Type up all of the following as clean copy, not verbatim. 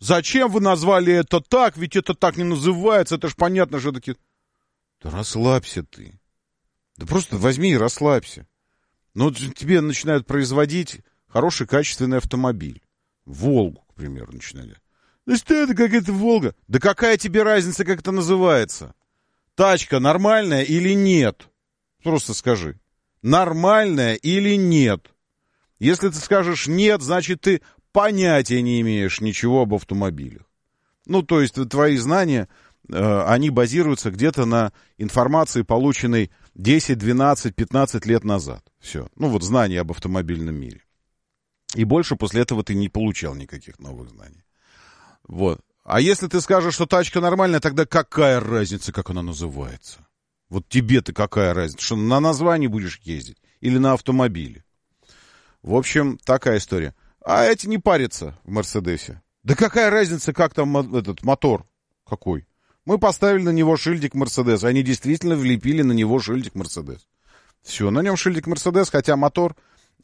Зачем вы назвали это так? Ведь это так не называется. Это ж понятно, что такие... Да расслабься ты. Да просто возьми и расслабься. Ну, тебе начинают производить хороший, качественный автомобиль. Волгу, к примеру, начинали. Да что это, как это Волга? Да какая тебе разница, как это называется? Тачка нормальная или нет? Просто скажи. Нормальная или нет? Если ты скажешь нет, значит, ты понятия не имеешь ничего об автомобилях. Ну, то есть твои знания, они базируются где-то на информации, полученной 10, 12, 15 лет назад. Все. Ну, вот знания об автомобильном мире. И больше после этого ты не получал никаких новых знаний. Вот. А если ты скажешь, что тачка нормальная, тогда какая разница, как она называется? Вот тебе-то какая разница? Что на названии будешь ездить? Или на автомобиле? В общем, такая история. А эти не парятся в Мерседесе. Да какая разница, как там этот мотор какой? Мы поставили на него шильдик Мерседес. Они действительно влепили на него шильдик Мерседес. Все, на нем шильдик Мерседес, хотя мотор,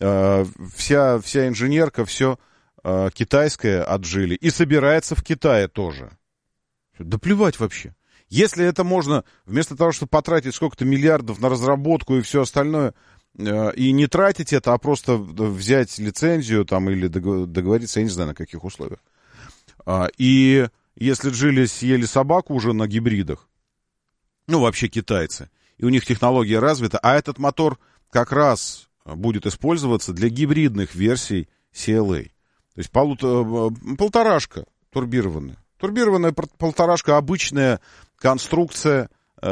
вся инженерка, все китайское отжили. И собирается в Китае тоже. Да плевать вообще. Если это можно, вместо того, чтобы потратить сколько-то миллиардов на разработку и все остальное, и не тратить это, а просто взять лицензию там, или договориться, я не знаю, на каких условиях. И если Джили съели собаку уже на гибридах, ну, вообще китайцы, и у них технология развита, а этот мотор как раз будет использоваться для гибридных версий CLA. То есть полторашка турбированная. Турбированная полторашка, обычная конструкция,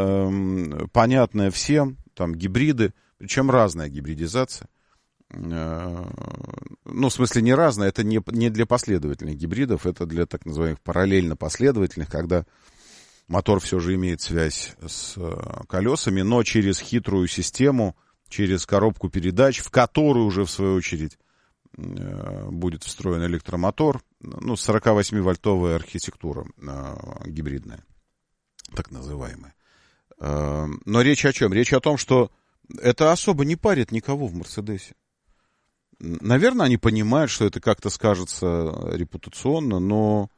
понятная всем, там гибриды, причем разная гибридизация. Ну, в смысле, не разная, это не для последовательных гибридов, это для так называемых параллельно последовательных, когда мотор все же имеет связь с колесами, но через хитрую систему, через коробку передач, в которую уже, в свою очередь, будет встроен электромотор, ну, 48-вольтовая архитектура гибридная, так называемая. Но речь о чем? Речь о том, что это особо не парит никого в Мерседесе. Наверное, они понимают, что это как-то скажется репутационно, но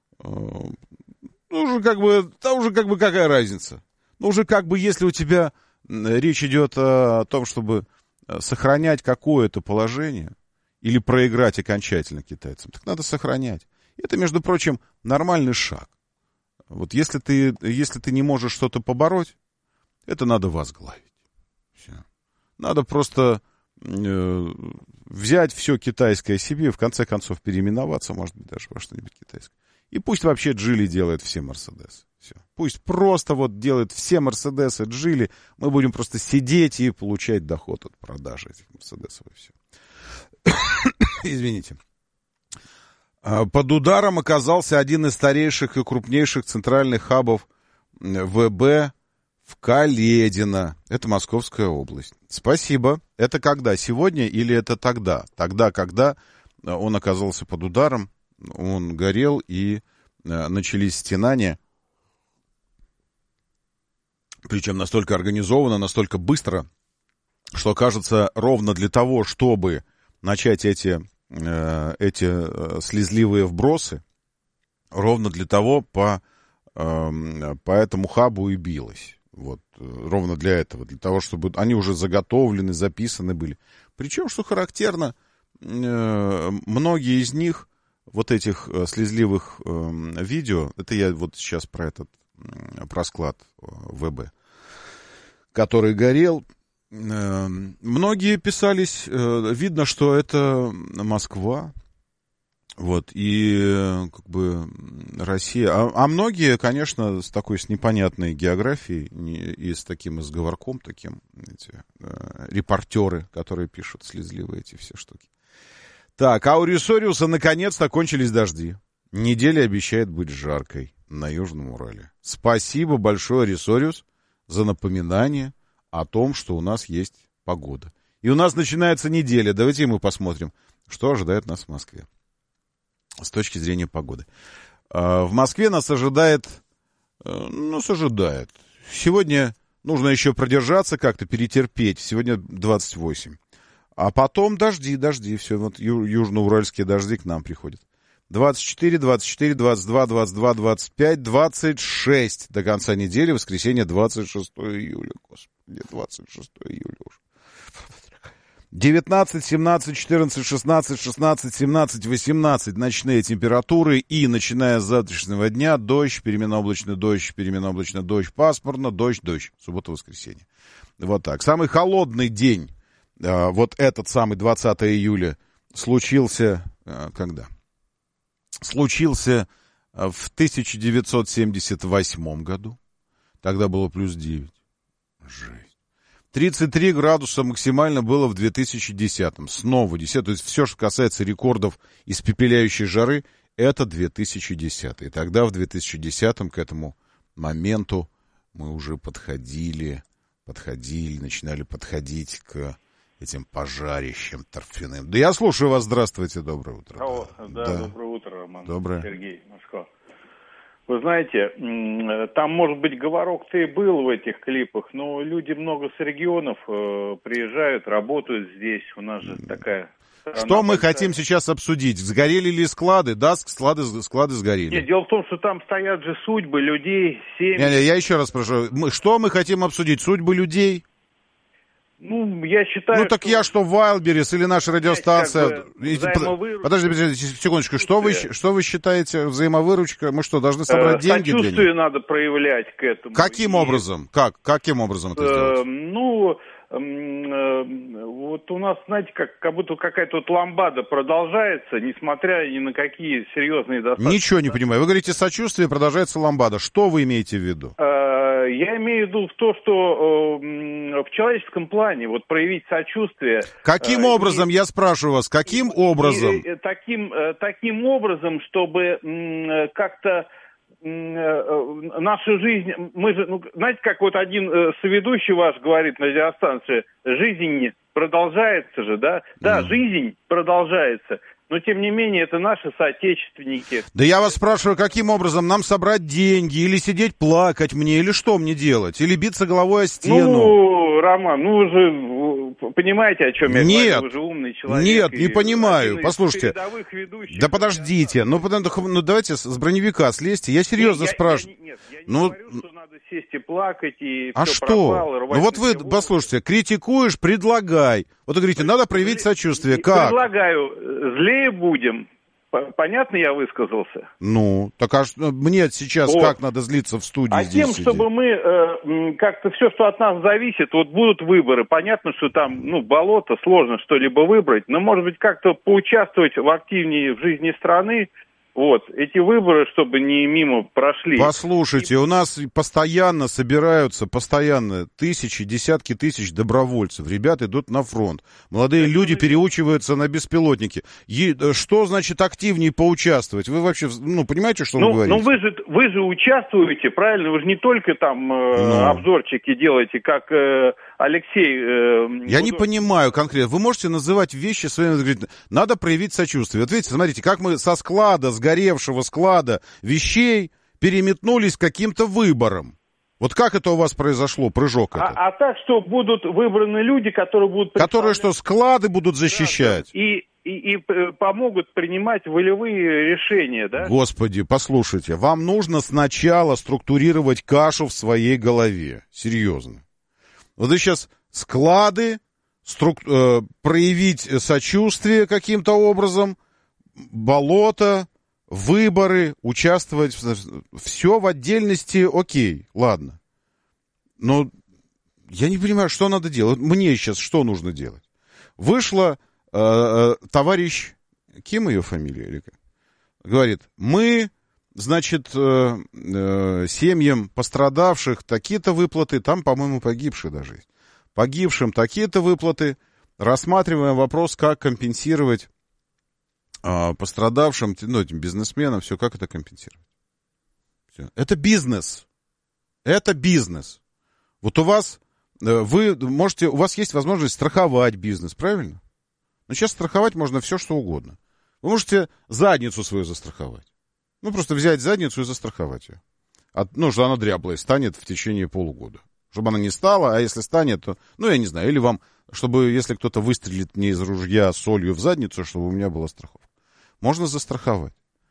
уже как бы какая разница? Ну, уже как бы, если у тебя речь идет о том, чтобы сохранять какое-то положение или проиграть окончательно китайцам, так надо сохранять. Это, между прочим, нормальный шаг. Вот если ты не можешь что-то побороть, это надо возглавить. Все. Надо просто взять все китайское себе, в конце концов переименоваться, может быть, даже во что-нибудь китайское. И пусть вообще Джили делает все Мерседесы. Все. Пусть просто вот делает все Мерседесы Джили. Мы будем просто сидеть и получать доход от продажи этих Мерседесов, и все. Извините. Под ударом оказался один из старейших и крупнейших центральных хабов ВБ в Каледино. Это Московская область. Спасибо. Это когда? Сегодня или это тогда? Тогда, когда он оказался под ударом, он горел и начались стенания. Причем настолько организованно, настолько быстро, что, кажется, ровно для того, чтобы начать эти слезливые вбросы, ровно для того по этому хабу и билось. Вот, ровно для этого, для того, чтобы они уже заготовлены, записаны были. Причем, что характерно, многие из них, вот этих слезливых видео, это я вот сейчас про склад ВБ, который горел, многие писались, видно, что это Москва, вот, и как бы Россия, а многие, конечно, с непонятной географией и с таким изговорком, эти репортеры, которые пишут слезливые эти все штуки. Так, а у Рисориуса наконец-то кончились дожди. Неделя обещает быть жаркой на Южном Урале. Спасибо большое, Рисориус, за напоминание о том, что у нас есть погода. И у нас начинается неделя. Давайте мы посмотрим, что ожидает нас в Москве с точки зрения погоды. В Москве нас ожидает... Сегодня нужно еще продержаться как-то, перетерпеть. Сегодня 28. А потом дожди. Все, вот южноуральские дожди к нам приходят. 24, 24, 22, 22, 25, 26 до конца недели, воскресенье, 26 июля. Господи, 26 июля уже. 19, 17, 14, 16, 16, 17, 18 ночные температуры и, начиная с завтрашнего дня, дождь, переменно-облачный дождь, пасмурно, дождь. Суббота-воскресенье. Вот так. Самый холодный день, вот этот самый 20 июля, случился когда? Случился в 1978 году. Тогда было плюс 9. Жесть. 33 градуса максимально было в 2010-м. Снова 10. То есть все, что касается рекордов испепеляющей жары, это 2010. И тогда в 2010-м к этому моменту мы уже начинали подходить к этим пожарищам торфяным. Да я слушаю вас. Здравствуйте, доброе утро. Да. Доброе утро, Роман. Доброе. Сергей, Москва. Вы знаете, там, может быть, говорок-то и был в этих клипах, но люди много с регионов приезжают, работают здесь. У нас же такая... Что мы хотим сейчас обсудить? Сгорели ли склады? Да, склады сгорели. Нет, дело в том, что там стоят же судьбы людей, семьи. Я еще раз прошу. Что мы хотим обсудить? Судьбы людей? Ну, я считаю, так я что, Вайлдберрис или наша радиостанция... Подождите, секундочку, что вы считаете взаимовыручка? Мы что, должны собрать деньги для них? Сочувствие надо проявлять к этому. Каким образом? Каким образом это сделать? Вот у нас, знаете, как будто какая-то вот ламбада продолжается, несмотря ни на какие серьезные достатки. Ничего не понимаю. Вы говорите, сочувствие, продолжается ламбада. Что вы имеете в виду? Я имею в виду то, что в человеческом плане вот проявить сочувствие. Каким образом, я спрашиваю вас, каким образом? Таким образом, чтобы как-то нашу жизнь, мы же, знаете, как вот один соведущий ваш говорит на радиостанции, жизнь продолжается же, да? Да, жизнь продолжается, но тем не менее это наши соотечественники. Да я вас спрашиваю, каким образом нам собрать деньги, или сидеть плакать мне, или что мне делать, или биться головой о стену? Роман, вы же понимаете, о чем я говорю, вы же умный человек. Нет, не понимаю, послушайте. Да подождите, давайте с броневика слезьте, я серьезно спрашиваю. Я не говорю, что надо сесть и плакать, и а все что? пропало. Вот вы, послушайте, критикуешь, предлагай. Вот вы говорите, надо проявить сочувствие. Как? Предлагаю, злее будем. Понятно я высказался? Так мне сейчас как надо злиться в студии здесь тем, сидеть? Чтобы мы как-то все, что от нас зависит, вот будут выборы. Понятно, что там, болото, сложно что-либо выбрать, но, может быть, как-то поучаствовать активнее в жизни страны. Вот, эти выборы, чтобы не мимо прошли. Послушайте, у нас постоянно собираются, тысячи, десятки тысяч добровольцев. Ребята идут на фронт. Молодые люди переучиваются на беспилотники. Что значит активнее поучаствовать? Вы вообще, понимаете, что вы говорите? Вы же участвуете, правильно? Вы же не только там обзорчики делаете, как Алексей... Я не понимаю конкретно. Вы можете называть вещи своими... Надо проявить сочувствие. Вот видите, смотрите, как мы со сгоревшего склада вещей переметнулись к каким-то выборам. Вот как это у вас произошло, прыжок этот? А так, что будут выбраны люди, которые будут... Которые что, склады будут защищать? И помогут принимать волевые решения, да? Господи, послушайте, вам нужно сначала структурировать кашу в своей голове. Серьезно. Вот вы сейчас склады, проявить сочувствие каким-то образом, болото, выборы, участвовать, все в отдельности, окей, ладно. Но я не понимаю, что надо делать. Мне сейчас что нужно делать? Вышла товарищ, Ким ее фамилия или как? Говорит, мы, значит, семьям пострадавших такие-то выплаты, там, по-моему, погибших даже есть. Погибшим такие-то выплаты, рассматриваем вопрос, как компенсировать пострадавшим, этим бизнесменам, все, как это компенсировать? Все. Это бизнес. Это бизнес. Вот у вас, у вас есть возможность страховать бизнес, правильно? Но сейчас страховать можно все, что угодно. Вы можете задницу свою застраховать. Просто взять задницу и застраховать ее. Что она дряблая станет в течение полугода. Чтобы она не стала, а если станет, то, я не знаю, или вам, чтобы, если кто-то выстрелит мне из ружья солью в задницу, чтобы у меня была страховка. Можно застраховать.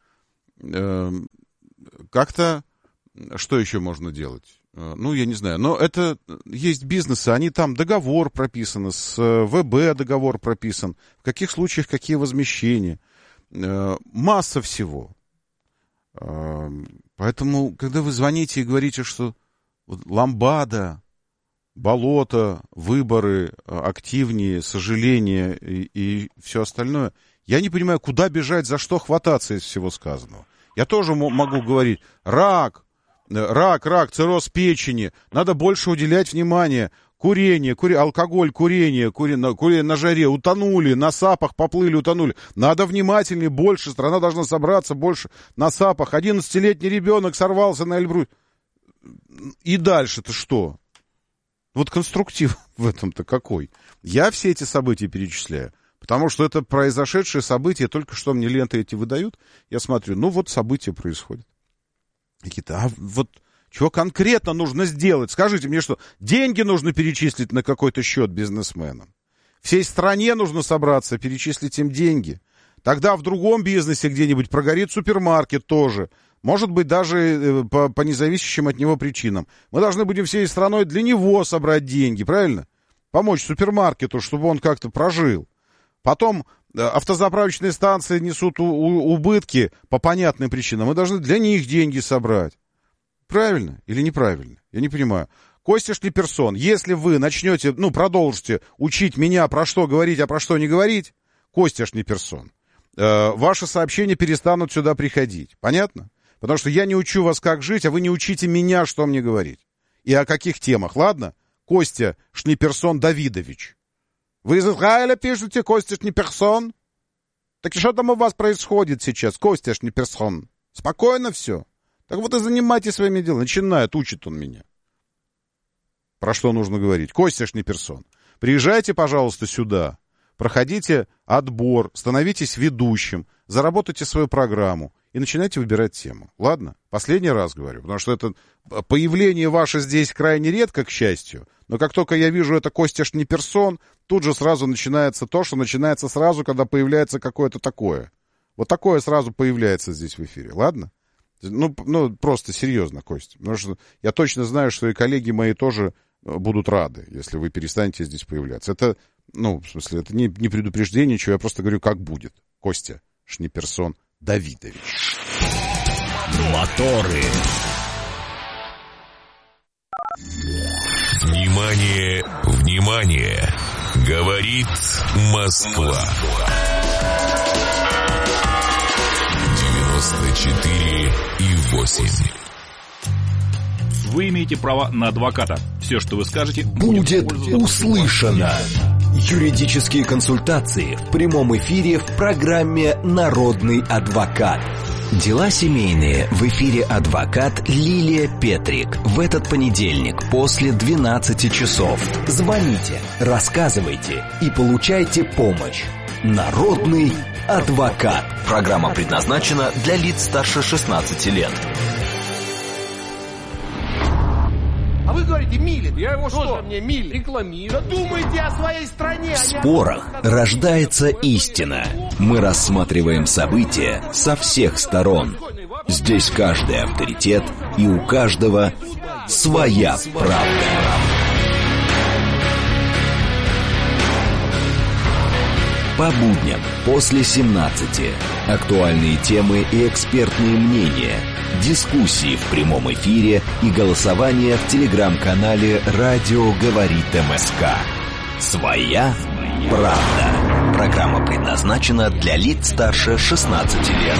как-то, что еще можно делать? Ну, я не знаю, но это есть бизнесы, они там договор прописан, с ВБ договор прописан, в каких случаях какие возмещения, масса всего. Поэтому, когда вы звоните и говорите, что ламбада, болото, выборы, активнее, сожаление и все остальное, я не понимаю, куда бежать, за что хвататься из всего сказанного. Я тоже могу говорить, рак, цирроз печени, надо больше уделять внимание, курение, алкоголь, курение на жаре, утонули, на сапах поплыли, утонули. Надо внимательнее, больше, страна должна собраться больше на сапах. 11-летний ребенок сорвался на Эльбрус. И дальше-то что? Вот конструктив в этом-то какой? Я все эти события перечисляю, потому что это произошедшие события, только что мне ленты эти выдают, я смотрю, ну вот события происходят. Какие-то, а вот чего конкретно нужно сделать? Скажите мне, что деньги нужно перечислить на какой-то счет бизнесменам? Всей стране нужно собраться, перечислить им деньги. Тогда в другом бизнесе где-нибудь прогорит супермаркет тоже. Может быть, даже по независящим от него причинам. Мы должны будем всей страной для него собрать деньги, правильно? Помочь супермаркету, чтобы он как-то прожил. Потом автозаправочные станции несут убытки по понятным причинам. Мы должны для них деньги собрать. Правильно или неправильно? Я не понимаю. Костя Шниперсон, если вы начнете, продолжите учить меня, про что говорить, а про что не говорить, Костя Шниперсон, ваши сообщения перестанут сюда приходить. Понятно? Потому что я не учу вас, как жить, а вы не учите меня, что мне говорить. И о каких темах, ладно? Костя Шниперсон Давидович. Вы из Израиля пишете, Костя Шниперсон? Так что там у вас происходит сейчас, Костя Шниперсон? Спокойно все? Так вот и занимайтесь своими делами. Начинает, учит он меня. Про что нужно говорить? Костя Шниперсон, приезжайте, пожалуйста, сюда. Проходите отбор, становитесь ведущим, заработайте свою программу и начинайте выбирать тему. Ладно? Последний раз говорю, потому что это появление ваше здесь крайне редко, к счастью. Но как только я вижу это Костя Шниперсон, тут же сразу начинается то, что начинается сразу, когда появляется какое-то такое. Вот такое сразу появляется здесь в эфире. Ладно? Просто серьезно, Костя. Потому что я точно знаю, что и коллеги мои тоже будут рады, если вы перестанете здесь появляться. Это, в смысле, это не предупреждение, ничего, я просто говорю, как будет. Костя Шниперсон Давидович. Моторы. Внимание, внимание! Говорит Москва. 94,8. Вы имеете право на адвоката. Все, что вы скажете, будет услышано. Юридические консультации в прямом эфире в программе «Народный адвокат». Дела семейные в эфире адвокат Лилия Петрик. В этот понедельник после 12 часов. Звоните, рассказывайте и получайте помощь. Народный адвокат. Программа предназначена для лиц старше 16 лет. А вы говорите, милит. Я его что? Мне милит. Рекламирую. Да думайте о своей стране. В спорах рождается истина. Мы рассматриваем события со всех сторон. Здесь каждый авторитет, и у каждого своя правда. По будням после 17. Актуальные темы и экспертные мнения. Дискуссии в прямом эфире и голосование в телеграм-канале «Радио говорит МСК». Своя правда. Программа предназначена для лиц старше 16 лет.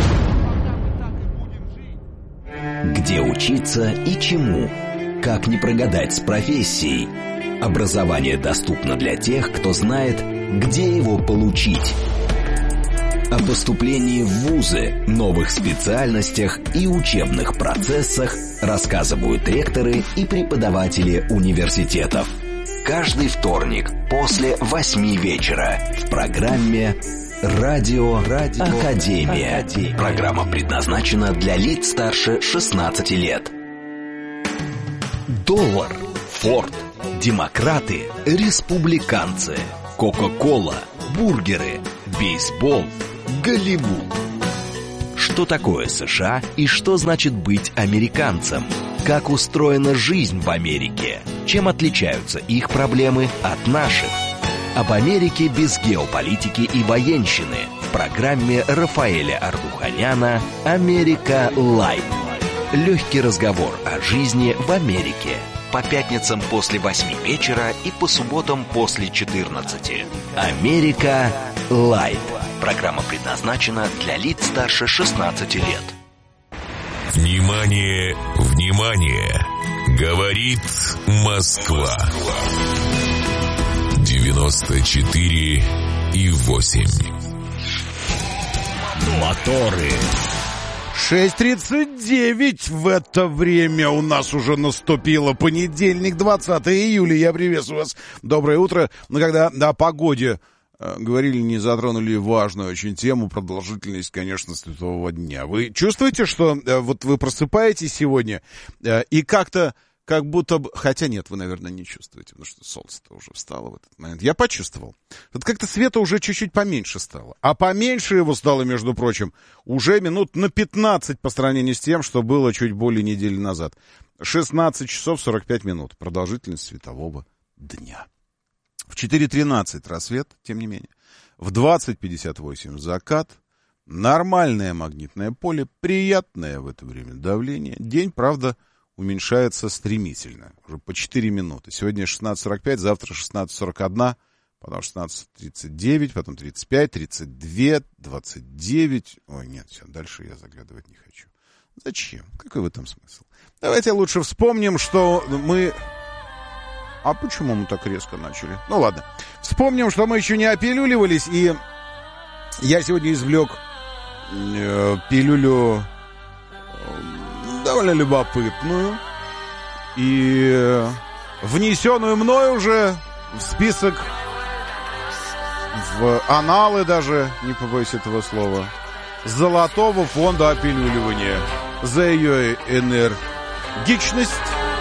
Где учиться и чему? Как не прогадать с профессией? Образование доступно для тех, кто знает, где его получить. О поступлении в вузы, новых специальностях и учебных процессах рассказывают ректоры и преподаватели университетов. Каждый вторник после 8 вечера в программе «Радио Академия». Программа предназначена для лиц старше 16 лет. Доллар, Форд, демократы, республиканцы, Кока-кола, бургеры, бейсбол, Голливуд. Что такое США и что значит быть американцем? Как устроена жизнь в Америке? Чем отличаются их проблемы от наших? Об Америке без геополитики и военщины в программе Рафаэля Ардуханяна «Америка Лайв». Легкий разговор о жизни в Америке. По пятницам после 8 вечера и по субботам после 14. «Америка Лайв». Программа предназначена для лиц старше 16 лет. Внимание, внимание! Говорит Москва. 94,8. Моторы. 6:39 в это время у нас уже наступило. Понедельник, 20 июля. Я приветствую вас. Доброе утро. Но когда о погоде говорили, не затронули важную очень тему, продолжительность, конечно, светового дня. Вы чувствуете, что вот вы просыпаетесь сегодня и как-то, как будто бы... Хотя нет, вы, наверное, не чувствуете, потому что солнце-то уже встало в этот момент. Я почувствовал. Вот как-то света уже чуть-чуть поменьше стало. А поменьше его стало, между прочим, уже минут на 15 по сравнению с тем, что было чуть более недели назад. 16 часов 45 минут. Продолжительность светового дня. В 4:13 рассвет, тем не менее. В 20:58 закат. Нормальное магнитное поле. Приятное в это время давление. День, правда, уменьшается стремительно. Уже по 4 минуты. Сегодня 16:45, завтра 16:41, потом 16:39, потом 35, 32, 29. Ой, нет, все, дальше я заглядывать не хочу. Зачем? Какой в этом смысл? Давайте лучше вспомним, что мы... А почему мы так резко начали? Ну ладно. Вспомним, что мы еще не опилюливались, и я сегодня извлек пилюлю довольно любопытную и внесенную мной уже в список, в аналы даже, не побоюсь этого слова, Золотого фонда опилюливания за ее энергичность,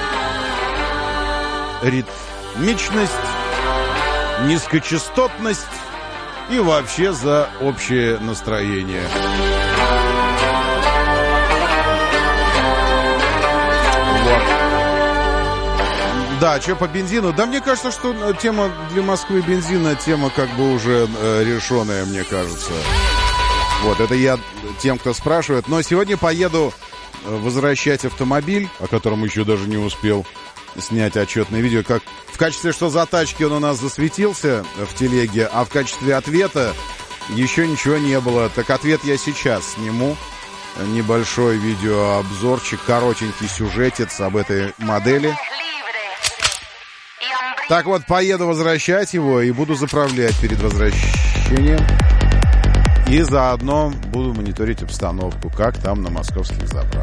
ритмичность, низкочастотность и вообще за общее настроение. Вот. Да, что по бензину? Да, мне кажется, что тема для Москвы бензина, тема как бы уже решенная, мне кажется. Вот, это я тем, кто спрашивает. Но сегодня поеду возвращать автомобиль, о котором еще даже не успел снять отчетное видео, как в качестве что за тачки он у нас засветился в телеге, а в качестве ответа еще ничего не было. Так ответ я сейчас сниму. Небольшой видеообзорчик, коротенький сюжетец об этой модели. Так вот, поеду возвращать его и буду заправлять перед возвращением. И заодно буду мониторить обстановку, как там на московских заправках.